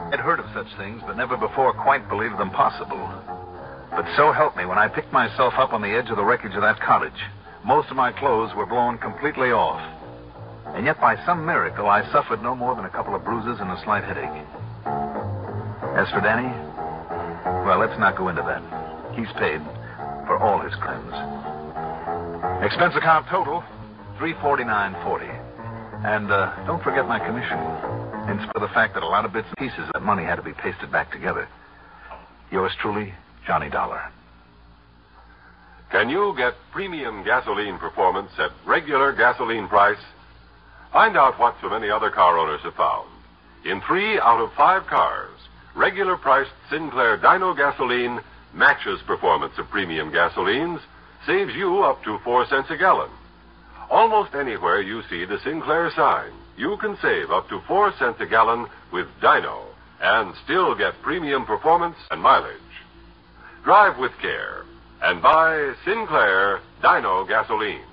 I'd heard of such things, but never before quite believed them possible. But so help me, when I picked myself up on the edge of the wreckage of that cottage, most of my clothes were blown completely off. And yet, by some miracle, I suffered no more than a couple of bruises and a slight headache. As for Danny, well, let's not go into that. He's paid for all his crimes. Expense account total, $349.40. And don't forget my commission, in spite of the fact that a lot of bits and pieces of that money had to be pasted back together. Yours truly, Johnny Dollar. Can you get premium gasoline performance at regular gasoline price? Find out what so many other car owners have found. In 3 out of 5 cars, regular priced Sinclair Dino gasoline matches performance of premium gasolines, saves you up to 4 cents a gallon. Almost anywhere you see the Sinclair sign, you can save up to 4 cents a gallon with Dino and still get premium performance and mileage. Drive with care and buy Sinclair Dino gasoline.